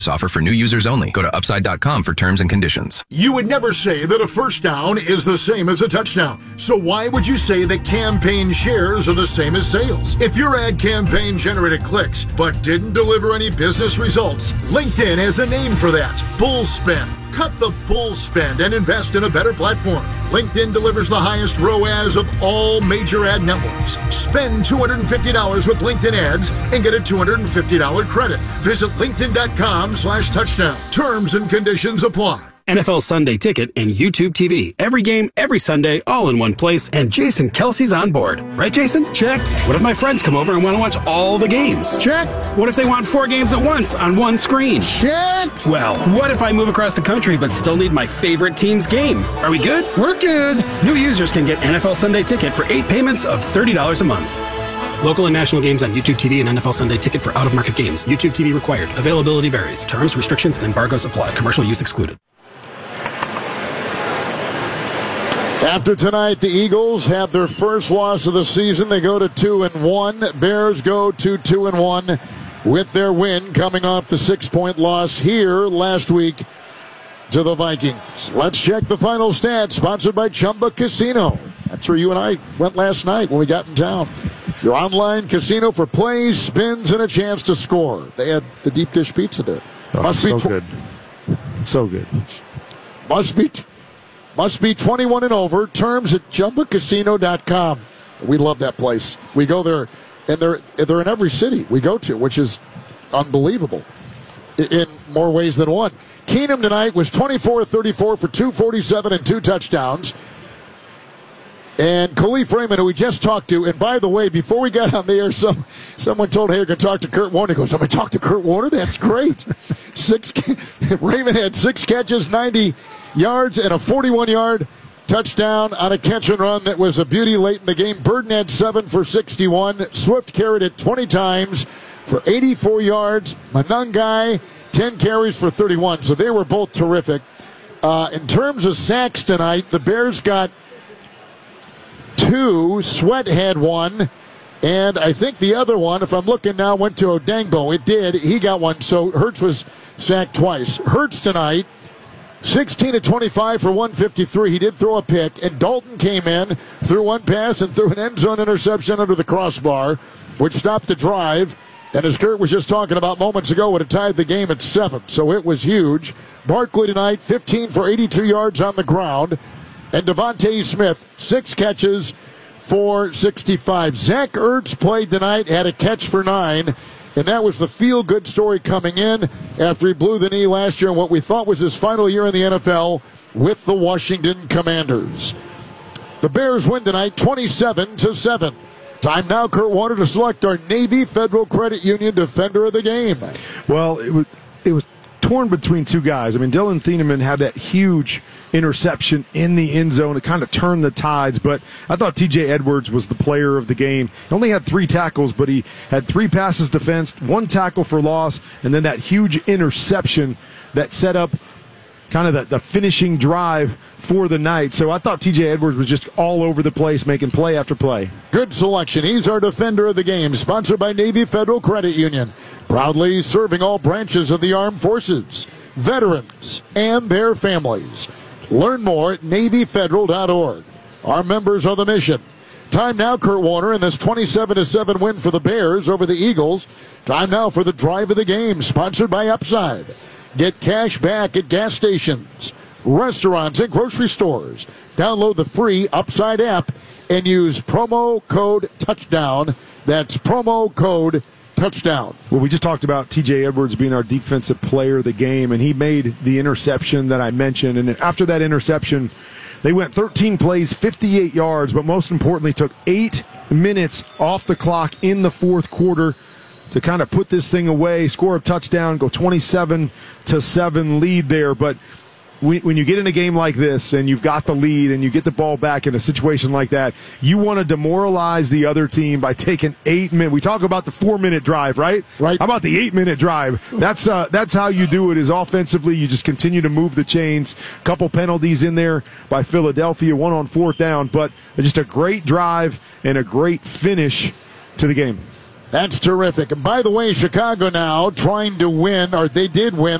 Offer for new users only. Go to upside.com for terms and conditions. You would never say that a first down is the same as a touchdown. So why would you say that campaign shares are the same as sales? If your ad campaign generated clicks but didn't deliver any business results, LinkedIn has a name for that. Bull spend. Cut the bull spend and invest in a better platform. LinkedIn delivers the highest ROAS of all major ad networks. Spend $250 with LinkedIn ads and get a $250 credit. Visit linkedin.com/touchdown. Terms and conditions apply. NFL Sunday Ticket and YouTube TV. Every game, every Sunday, all in one place, and Jason Kelsey's on board. Right, Jason? Check. What if my friends come over and want to watch all the games? Check. What if they want 4 games at once on one screen? Check. Well, what if I move across the country but still need my favorite team's game? Are we good? We're good. New users can get NFL Sunday Ticket for 8 payments of $30 a month. Local and national games on YouTube TV and NFL Sunday Ticket for out-of-market games. YouTube TV required. Availability varies. Terms, restrictions, and embargoes apply. Commercial use excluded. After tonight, the Eagles have their first loss of the season. They go to 2-1. Bears go to 2-1 with their win coming off the 6-point loss here last week to the Vikings. Let's check the final stats, sponsored by Chumba Casino. That's where you and I went last night when we got in town. Your online casino for plays, spins, and a chance to score. They had the deep dish pizza there. Oh, so good. So good. Must be 21 and over. Terms at ChumbaCasino.com. We love that place. We go there, and they're in every city we go to, which is unbelievable in more ways than one. Keenum tonight was 24-34 for 247 and 2 touchdowns. And Khalif Raymond, who we just talked to, and by the way, before we got on the air, someone told, hey, you're going to talk to Kurt Warner. He goes, I'm going to talk to Kurt Warner? That's great. Raymond had 6 catches, 90 yards, and a 41-yard touchdown on a catch and run that was a beauty late in the game. Burden had 7 for 61. Swift carried it 20 times for 84 yards. Manungai, 10 carries for 31. So they were both terrific. In terms of sacks tonight, the Bears got 2. Sweat had 1. And I think the other one, if I'm looking now, went to Odangbo. It did. He got 1. So Hurts was sacked twice. Hurts tonight, 16-25 for 153. He did throw a pick. And Dalton came in, threw 1 pass, and threw an end zone interception under the crossbar, which stopped the drive. And as Kurt was just talking about moments ago, would have tied the game at 7. So it was huge. Barkley tonight, 15 for 82 yards on the ground. And Devontae Smith, 6 catches for 65. Zach Ertz played tonight, had a catch for 9. And that was the feel-good story coming in after he blew the knee last year in what we thought was his final year in the NFL with the Washington Commanders. The Bears win tonight 27-7. Time now, Kurt Warner, to select our Navy Federal Credit Union Defender of the Game. Well, it was torn between 2 guys. I mean, Dylan Thieneman had that huge interception in the end zone to kind of turn the tides, but I thought TJ Edwards was the player of the game. He only had 3 tackles, but he had 3 passes defensed, 1 tackle for loss, and then that huge interception that set up kind of the finishing drive for the night. So I thought TJ Edwards was just all over the place, making play after play. Good selection. He's our defender of the game, sponsored by Navy Federal Credit Union, proudly serving all branches of the armed forces, veterans, and their families. Learn more at NavyFederal.org. Our members are the mission. Time now, Kurt Warner, in this 27-7 win for the Bears over the Eagles. Time now for the drive of the game, sponsored by Upside. Get cash back at gas stations, restaurants, and grocery stores. Download the free Upside app and use promo code TOUCHDOWN. That's promo code touchdown. Well, we just talked about TJ Edwards being our defensive player of the game, and he made the interception that I mentioned. And after that interception, they went 13 plays, 58 yards, but most importantly, took 8 minutes off the clock in the fourth quarter to kind of put this thing away, score a touchdown, go 27-7 lead there. But when you get in a game like this and you've got the lead and you get the ball back in a situation like that, you want to demoralize the other team by taking 8 minutes. We talk about the 4-minute drive, right? Right. How about the 8-minute drive? That's how you do it, is offensively. You just continue to move the chains. A couple penalties in there by Philadelphia, 1 on 4th down, but just a great drive and a great finish to the game. That's terrific. And by the way, Chicago now trying to win, or they did win